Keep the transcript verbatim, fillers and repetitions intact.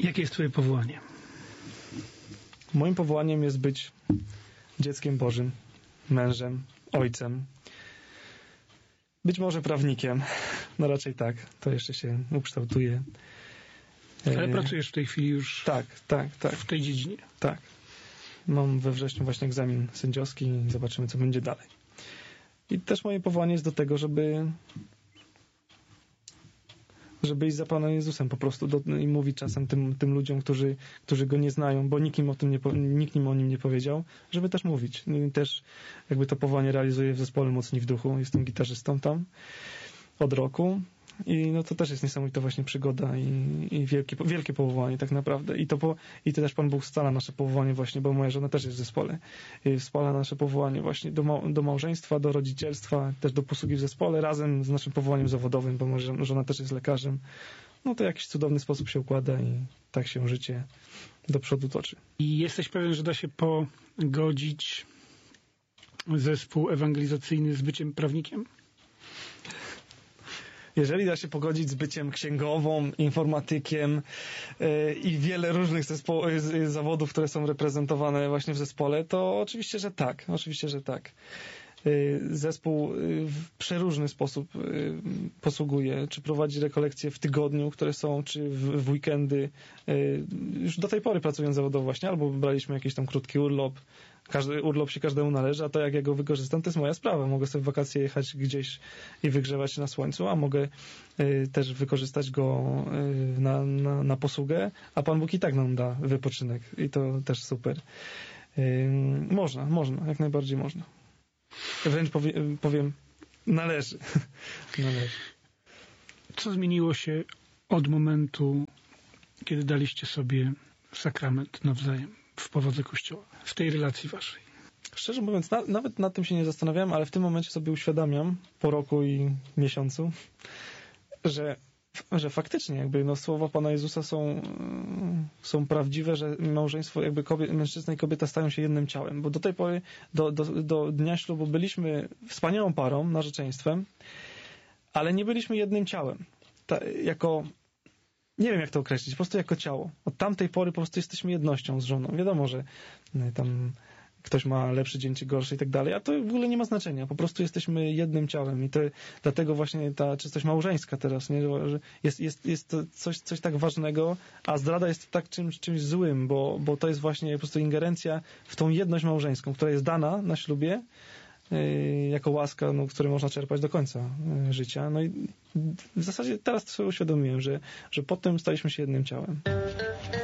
Jakie jest twoje powołanie? Moim powołaniem jest być dzieckiem Bożym, mężem, ojcem. Być może prawnikiem. No raczej tak. To jeszcze się ukształtuje. Ale pracujesz w tej chwili już tak, tak, tak. w tej dziedzinie? Tak. Mam we wrześniu właśnie egzamin sędziowski i zobaczymy, co będzie dalej. I też moje powołanie jest do tego, żeby żeby iść za Panem Jezusem po prostu do, i mówić czasem tym, tym ludziom, którzy, którzy Go nie znają, bo nikt im, o tym nie, nikt im o Nim nie powiedział, żeby też mówić. I też jakby to powołanie realizuję w zespole Mocni w Duchu. Jestem gitarzystą tam od roku. I no to też jest niesamowita właśnie przygoda i, i wielkie, wielkie powołanie tak naprawdę. I to, po, i to też Pan Bóg scala nasze powołanie właśnie, bo moja żona też jest w zespole. I scala nasze powołanie właśnie do, ma, do małżeństwa, do rodzicielstwa, też do posługi w zespole, razem z naszym powołaniem zawodowym, bo moja żona też jest lekarzem. No to w jakiś cudowny sposób się układa i tak się życie do przodu toczy. I jesteś pewien, że da się pogodzić zespół ewangelizacyjny z byciem prawnikiem? Jeżeli da się pogodzić z byciem księgową, informatykiem yy, i wiele różnych zespo- yy, zawodów, które są reprezentowane właśnie w zespole, to oczywiście, że tak. Oczywiście, że tak. Yy, zespół yy, w przeróżny sposób yy, posługuje, czy prowadzi rekolekcje w tygodniu, które są, czy w, w weekendy. Yy, już do tej pory pracując zawodowo właśnie, albo braliśmy jakiś tam krótki urlop. Każdy urlop się każdemu należy, a to jak ja go wykorzystam, to jest moja sprawa. Mogę sobie w wakacje jechać gdzieś i wygrzewać się na słońcu, a mogę y, też wykorzystać go y, na, na, na posługę, a Pan Bóg i tak nam da wypoczynek i to też super. Y, można, można, jak najbardziej można. Wręcz powie, powiem, należy. należy. Co zmieniło się od momentu, kiedy daliście sobie sakrament nawzajem w powodze Kościoła, w tej relacji waszej? Szczerze mówiąc, na, nawet nad tym się nie zastanawiałem, ale w tym momencie sobie uświadamiam, po roku i miesiącu, że, że faktycznie jakby no, słowa Pana Jezusa są, są prawdziwe, że małżeństwo, jakby kobiet, mężczyzna i kobieta stają się jednym ciałem, bo do tej pory, do, do, do dnia ślubu byliśmy wspaniałą parą, narzeczeństwem, ale nie byliśmy jednym ciałem. Ta, jako Nie wiem, jak to określić, po prostu jako ciało. Od tamtej pory po prostu jesteśmy jednością z żoną. Wiadomo, że tam ktoś ma lepszy dzień czy gorszy i tak dalej, a to w ogóle nie ma znaczenia. Po prostu jesteśmy jednym ciałem i to dlatego właśnie ta czystość małżeńska teraz, nie? Że jest, jest, jest to coś, coś tak ważnego, a zdrada jest tak czymś, czymś złym, bo, bo to jest właśnie po prostu ingerencja w tą jedność małżeńską, która jest dana na ślubie, jako łaska, no, której można czerpać do końca życia. No i w zasadzie teraz sobie uświadomiłem, że, że potem staliśmy się jednym ciałem.